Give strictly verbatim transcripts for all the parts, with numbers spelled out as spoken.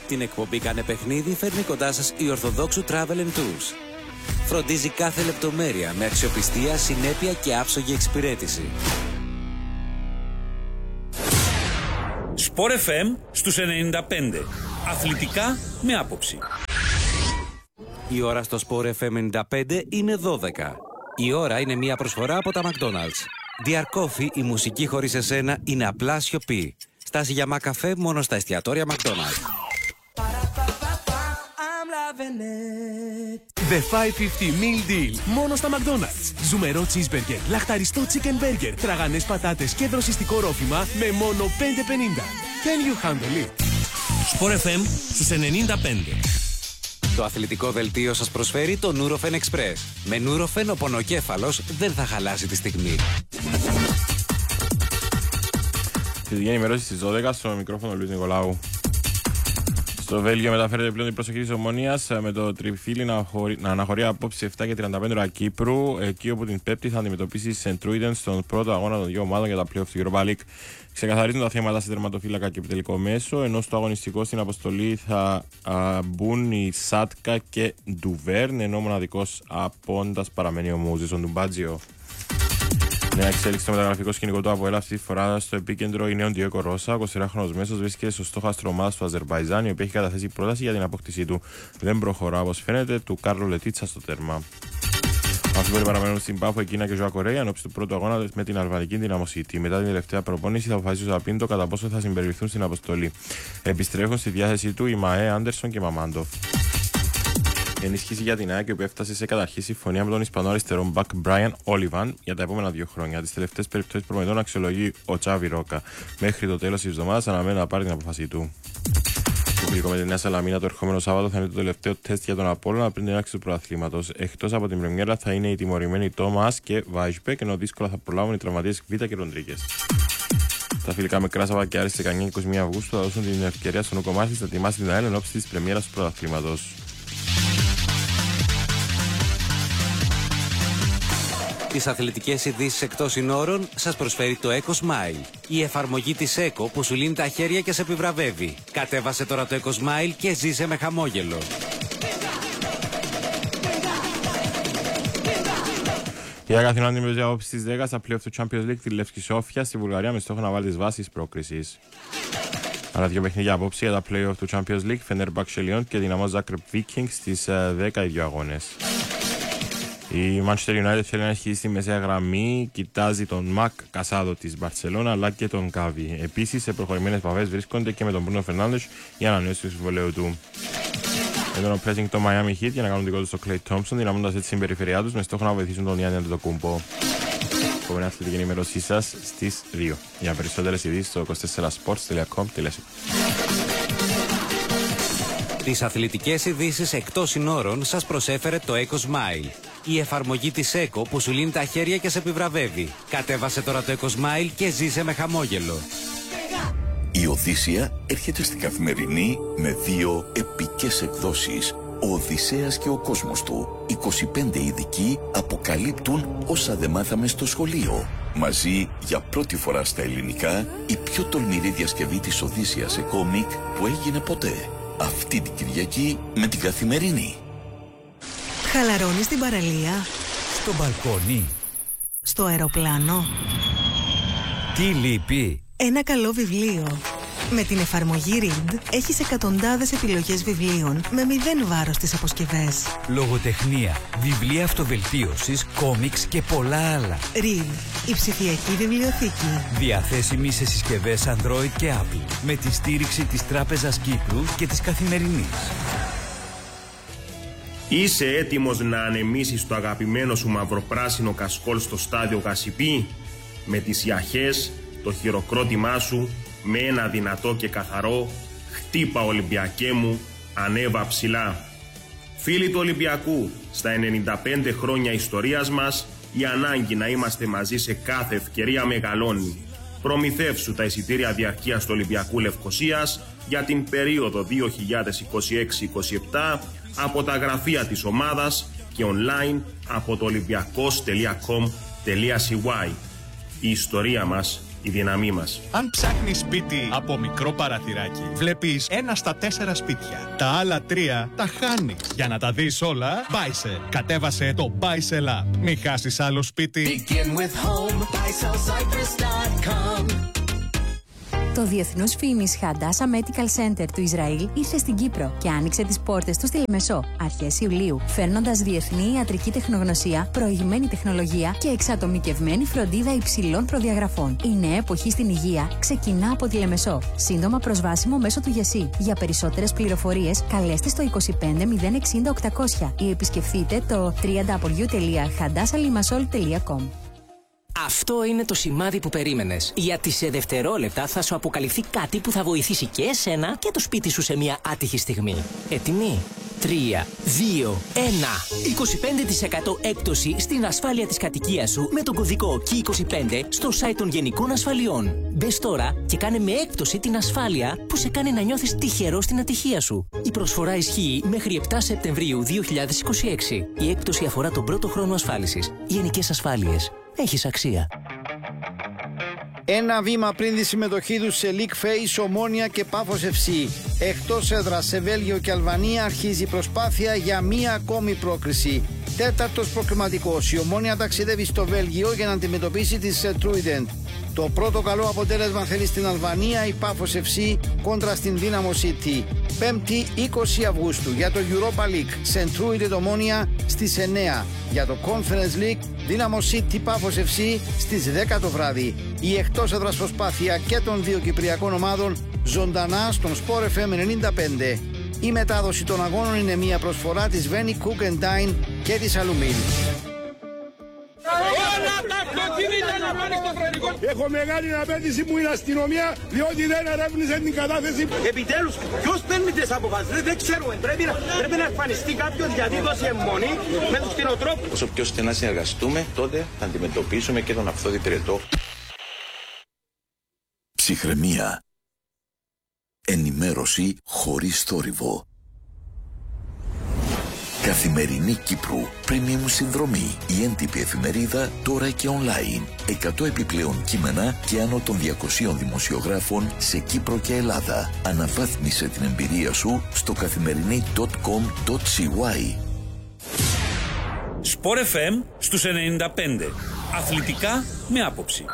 Την εκπομπή Κάνε Παιχνίδι φέρνει κοντά σας η Ορθοδόξου Travel and Tours. Φροντίζει κάθε λεπτομέρεια με αξιοπιστία, συνέπεια και άψογη εξυπηρέτηση. Σπορ εφ εμ στους ενενήντα πέντε. Αθλητικά με άποψη. Η ώρα στο Σπορ εφ εμ ενενήντα πέντε είναι δώδεκα. Η ώρα είναι μια προσφορά από τα McDonald's. Dear Coffee, η μουσική χωρίς εσένα είναι απλά σιωπή. Στάση για μακαφέ μόνο στα εστιατόρια McDonald's. The πεντακόσια πενήντα Meal Deal. Μόνο στα McDonald's. Ζουμερό cheeseburger, λαχταριστό chicken burger, τραγανές πατάτες και δροσιστικό ρόφημα με μόνο πέντε πενήντα. Can you handle it? Σπορ εφ εμ στους ενενήντα πέντε. Το αθλητικό δελτίο σας προσφέρει το Nurofen Express. Με Nurofen ο πονοκέφαλος δεν θα χαλάσει τη στιγμή. Θετική ενημερώση στις δώδεκα στο μικρόφωνο Λουίς Νικολάου. Στο Βέλγιο μεταφέρεται πλέον η προσοχή της Ομόνοιας με το τριφύλι να, χωρί, να αναχωρεί απόψε επτά και τριάντα πέντε ώρα Κύπρου, εκεί όπου την Πέμπτη θα αντιμετωπίσει η Σεντ Τρούιντεν στον πρώτο αγώνα των δύο ομάδων για τα play-off του Europa League. Ξεκαθαρίζουν τα θέματα σε τερματοφύλακα και επιτελικό μέσο, ενώ στο αγωνιστικό στην αποστολή θα α, μπουν οι Σάτκα και Ντουβέρν, ενώ ο μοναδικός απόντας παραμένει ο Μούζης, ο Ντουμπάτζιο. Νέα εξέλιξη στο μεταγραφικό σκηνικό του ΑΠΟΕΛ, αυτή τη φορά στο επίκεντρο η νέον Ντιέκο Ρώσα. Ο εικοσιτετράχρονος μέσος βρίσκεται στο στόχαστρο ομάδας του Αζερμπαϊτζάν, η οποία έχει καταθέσει πρόταση για την απόκτησή του. Δεν προχωρά, όπως φαίνεται, του Κάρλο Λετίτσα στο τέρμα. Αμφίβολοι παραμένουν στην Πάφο εκείνα και Ζωά Κορέα εν ώψη του πρώτου αγώνα με την αλβανική Δυναμό Σίτι. Μετά την τελευταία προπόνηση θα αποφασίσει ο Ζαπίντο κατά πόσο θα συμπεριληφθούν στην αποστολή. Επιστρέφουν στη διάθεσή του οι Μαέ, Άντερσον και Μαμάντοφ. Η ενίσχυση για την ΑΕΚ που έφτασε σε καταρχή συμφωνία με τον Ισπανό αριστερό μπακ Μπράιαν Όλιβαν για τα επόμενα δύο χρόνια. Τις τελευταίες περιπτώσεις προμετών αξιολογεί ο Τσάβι Ρόκα. Μέχρι το τέλος της εβδομάδας αναμένει να πάρει την απόφαση του. Το φιλικό με τη Νέα Σαλαμίνα το ερχόμενο Σάββατο θα είναι το τελευταίο τεστ για τον Απόλλωνα πριν την έναρξη του πρωταθλήματος. Εκτός από την πρεμιέρα θα είναι οι τιμωρημένοι Τόμας και Βάισμπεκ, ενώ δύσκολα θα προλάβουν οι τραυματίες Βίτα και Ροντρίγκες. Τα φιλικά με Κράσαβα και Άρης στις δεκαεννιά και είκοσι μία Αυγούστου θα δώσουν την ευκαιρία στον Οκομάσης να ετοιμάσει την ΑΕΛ εν ώψη της πρεμιέρας του πρωταθλήματος. Τις αθλητικές ειδήσεις εκτός συνόρων σας προσφέρει το Eco Smile. Η εφαρμογή της Eco που σου λύνει τα χέρια και σε επιβραβεύει. Κατέβασε τώρα το Eco Smile και ζήσε με χαμόγελο. Η Αγαθινό αντιμετωπίζει απόψη στις δέκα στα play-off του Champions League τη Λεύσκη Σόφια στη Βουλγαρία με στόχο να βάλει τις βάσεις πρόκρισης. Άλλα δύο παιχνίδια απόψη για τα play-off του Champions League, Fenerbahce Lyon και Dinamo Zagreb Vikings στις δέκα οι δύο αγώνες. Η Manchester United θέλει να ισχύσει στη μεσαία γραμμή, κοιτάζει τον Μακ Κασάδο της Μπαρτσελώνα αλλά και τον Κάβι. Επίσης, σε προχωρημένες επαφές βρίσκονται και με τον Μπρούνο Φερνάντες για να ανανέωση του συμβολαίου του. Εδώ ο pressing το Miami Heat για να κάνουν δικό του στο Clay Thompson, δυναμώνοντας έτσι την περιφερειά τους με στόχο να βοηθήσουν τον Γιάννη Αντετοκούμπο. Επόμενη αθλητική ενημέρωσή σας στις δύο. Για περισσότερες ειδήσεις στο είκοσι τέσσερα σπορτς τελεία κομ τελεία έι έι. Τις αθλητικές ειδήσεις εκτός συνόρων σας προσέφερε το Eco Smile. Η εφαρμογή της Eco που σου λύνει τα χέρια και σε επιβραβεύει. Κατέβασε τώρα το Eco Smile και ζήσε με χαμόγελο. Η Οδύσσια έρχεται στην Καθημερινή με δύο επικές εκδόσεις. Ο Οδυσσέας και ο κόσμος του. είκοσι πέντε ειδικοί αποκαλύπτουν όσα δεν μάθαμε στο σχολείο. Μαζί για πρώτη φορά στα ελληνικά η πιο τολμηρή διασκευή της Οδύσσιας σε κόμικ που έγινε ποτέ. Αυτή την Κυριακή με την Καθημερινή. Χαλαρώνει στην παραλία, στο μπαλκόνι, στο αεροπλάνο. Τι λείπει? Ένα καλό βιβλίο. Με την εφαρμογή Read έχεις εκατοντάδες επιλογές βιβλίων με μηδέν βάρος στις αποσκευές. Λογοτεχνία, βιβλία αυτοβελτίωσης, κόμιξ και πολλά άλλα. Read, η ψηφιακή βιβλιοθήκη. Διαθέσιμη σε συσκευές Android και Apple. Με τη στήριξη της Τράπεζας Κύπρου και της Καθημερινής. Είσαι έτοιμος να ανεμίσεις το αγαπημένο σου μαυροπράσινο κασκόλ στο στάδιο Γασιπί? Με τις ιαχές, το χειροκρότημά σου, με ένα δυνατό και καθαρό «Χτύπα Ολυμπιακέ μου, ανέβα ψηλά». Φίλοι του Ολυμπιακού, στα ενενήντα πέντε χρόνια ιστορίας μας, η ανάγκη να είμαστε μαζί σε κάθε ευκαιρία μεγαλώνει. Προμηθεύσου τα εισιτήρια διαρκείας του Ολυμπιακού Λευκωσίας για την περίοδο δύο χιλιάδες είκοσι έξι είκοσι επτά από τα γραφεία της ομάδας και online από το ολυμπιακός τελεία κομ τελεία σι γουάι. Η ιστορία μας η δύναμή μας. Αν ψάχνεις σπίτι από μικρό παραθυράκι, βλέπεις ένα στα τέσσερα σπίτια. Τα άλλα τρία τα χάνεις. Για να τα δεις όλα, Buysell. Κατέβασε το Buysell App. Μην χάσεις άλλο σπίτι. Begin with home, buy sell cyprus dot com. Το Διεθνούς Φήμης Hadassah Medical Center του Ισραήλ ήρθε στην Κύπρο και άνοιξε τις πόρτες του στη Λεμεσό αρχές Ιουλίου, φέρνοντας διεθνή ιατρική τεχνογνωσία, προηγμένη τεχνολογία και εξατομικευμένη φροντίδα υψηλών προδιαγραφών. Η νέα εποχή στην υγεία ξεκινά από τη Λεμεσό. Σύντομα προσβάσιμο μέσω του Γεσί. Για περισσότερες πληροφορίες, καλέστε στο είκοσι πέντε μηδέν εξήντα οκτακόσια ή επισκεφτείτε το double-u double-u double-u τελεία hadassah limassol τελεία com. Αυτό είναι το σημάδι που περίμενες. Γιατί σε δευτερόλεπτα θα σου αποκαλυφθεί κάτι που θα βοηθήσει και εσένα και το σπίτι σου σε μια άτυχη στιγμή. Έτοιμοι? τρία, δύο, ένα. είκοσι πέντε τοις εκατό έκπτωση στην ασφάλεια της κατοικίας σου με τον κωδικό κι είκοσι πέντε στο site των Γενικών Ασφαλιών. Μπες τώρα και κάνε με έκπτωση την ασφάλεια που σε κάνει να νιώθεις τυχερό στην ατυχία σου. Η προσφορά ισχύει μέχρι επτά Σεπτεμβρίου δύο χιλιάδες είκοσι έξι. Η έκπτωση αφορά τον πρώτο χρόνο ασφάλισης. Γενικές Ασφάλειες. Έχεις αξία. Ένα βήμα πριν τη συμμετοχή τους σε League Face, Ομόνοια και Πάφος εφ σι. Εκτός έδρας σε Βέλγιο και Αλβανία αρχίζει η προσπάθεια για μία ακόμη πρόκριση. Τέταρτος προκριματικός. Η Ομόνοια ταξιδεύει στο Βέλγιο για να αντιμετωπίσει τη Σεντρούιντεν. Το πρώτο καλό αποτέλεσμα θέλει στην Αλβανία η Πάφος εφ σι κόντρα στην Δύναμο City. Πέμπτη είκοσι Αυγούστου για το Europa League. Σεντρούιντεν Ομόνοια στις εννέα. Για το Conference League Δύναμο City Πάφος εφ σι στις δέκα το βράδυ. Η εκτός έδρας προσπάθεια και των δύο κυπριακών ομάδων ζωντανά στον Sport εφ εμ ενενήντα πέντε. Η μετάδοση των αγώνων είναι μια προσφορά της Veni Cook and Dine και της Αλουμίλ. Έχω μεγάλη απέτηση που είναι αστυνομία, διότι δεν ερεύνησε την κατάθεση. Επιτέλους, ποιος παίρνει τις αποφάσεις, δεν ξέρουμε. Πρέπει να, πρέπει να εμφανιστεί κάποιος γιατί δώσει αιμονή με τους κτηνοτρόφους. Όσο πιο στενά συνεργαστούμε, τότε θα αντιμετωπίσουμε και τον αυθόδη πυρετό. Ψυχραιμία. Ενημέρωση χωρίς θόρυβο. Καθημερινή Κύπρου. Premium συνδρομή. Η έντυπη εφημερίδα τώρα και online. εκατό επιπλέον κείμενα και άνω των διακοσίων δημοσιογράφων σε Κύπρο και Ελλάδα. Αναβάθμισε την εμπειρία σου στο καθημερινή τελεία κομ τελεία σι γουάι. Sport εφ εμ στους ενενήντα πέντε. Αθλητικά με άποψη.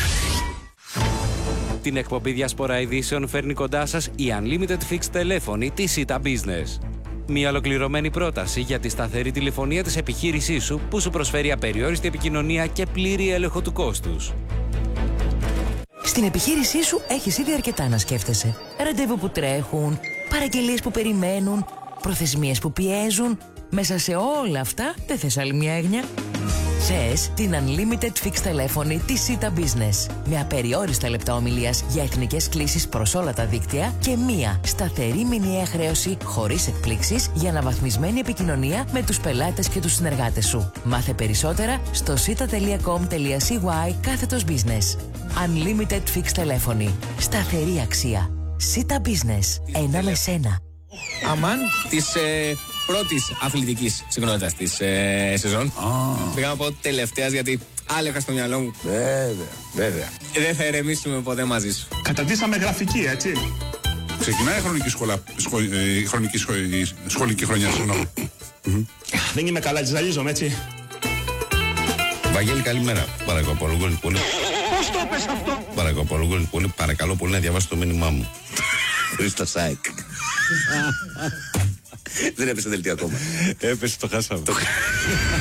Την εκπομπή Διασπορά Ειδήσεων φέρνει κοντά σας η Unlimited Fixed τηλέφωνη της Sita Business. Μια ολοκληρωμένη πρόταση για τη σταθερή τηλεφωνία της επιχείρησής σου που σου προσφέρει απεριόριστη επικοινωνία και πλήρη έλεγχο του κόστους. Στην επιχείρησή σου έχεις ήδη αρκετά να σκέφτεσαι. Ραντεβού που τρέχουν, παραγγελίες που περιμένουν, προθεσμίες που πιέζουν. Μέσα σε όλα αυτά δεν θες άλλη μια έγνοια. Θες την Unlimited Fixed τηλέφωνη της Sita Business. Με απεριόριστα λεπτά ομιλίας για εθνικές κλήσεις προς όλα τα δίκτυα και μία σταθερή μηνιαία χρέωση χωρίς εκπλήξεις για αναβαθμισμένη επικοινωνία με τους πελάτες και τους συνεργάτες σου. Μάθε περισσότερα στο sita τελεία κομ τελεία σι γουάι κάθετος business. Unlimited Fixed τηλέφωνη. Σταθερή αξία. Sita Business. Ένα με σένα. Αμάν της ε, πρώτης αθλητικής συχνότητας της ε, σεζόν. Oh. Πήγα να πω τελευταίας γιατί άλλο είχα στο μυαλό μου. Βέβαια, βέβαια. Δεν θα ερεμήσουμε ποτέ μαζί σου. Κατατήσαμε γραφική, έτσι. Ξεκινάει η χρονική, σχολα, σχολ, ε, χρονική σχολ, σχολική χρονιά, συγγνώμη. Mm-hmm. Δεν είμαι καλά, τζιζαλίζομαι, έτσι. Βαγγέλη, καλημέρα. Παρακαλώ πολύ. Πώς το έπες αυτό? Παρακαλώ πολύ, παρακαλώ πολύ να διαβάσω το μήνυμά μου. Χρήστο Σάικ. Δεν έπεσε δελτίο ακόμα. Έπεσε, το χάσαμε.